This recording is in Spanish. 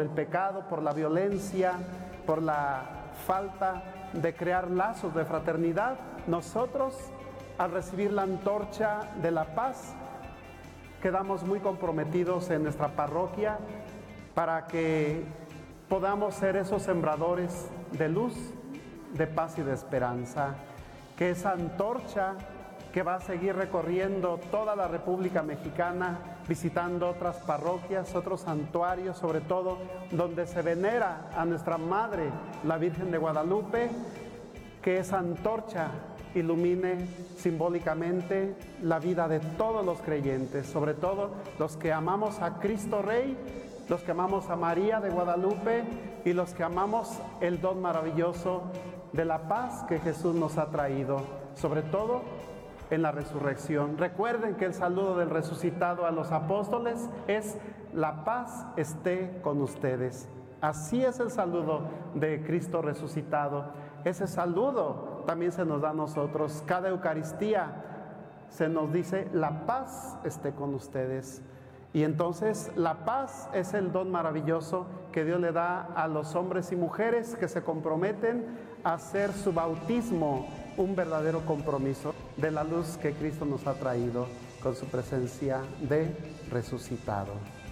el pecado, por la violencia, por la falta de crear lazos de fraternidad, nosotros, al recibir la antorcha de la paz, quedamos muy comprometidos en nuestra parroquia para que podamos ser esos sembradores de luz, de paz y de esperanza. Que esa antorcha que va a seguir recorriendo toda la República Mexicana, visitando otras parroquias, otros santuarios, sobre todo donde se venera a nuestra Madre, la Virgen de Guadalupe, que esa antorcha ilumine simbólicamente la vida de todos los creyentes, sobre todo los que amamos a Cristo Rey, los que amamos a María de Guadalupe y los que amamos el don maravilloso de la paz que Jesús nos ha traído, sobre todo en la resurrección. Recuerden que el saludo del resucitado a los apóstoles es: la paz esté con ustedes. Así es el saludo de Cristo resucitado. Ese saludo también se nos da a nosotros. Cada Eucaristía se nos dice: la paz esté con ustedes. Y entonces la paz es el don maravilloso que Dios le da a los hombres y mujeres que se comprometen a hacer su bautismo un verdadero compromiso de la luz que Cristo nos ha traído con su presencia de resucitado.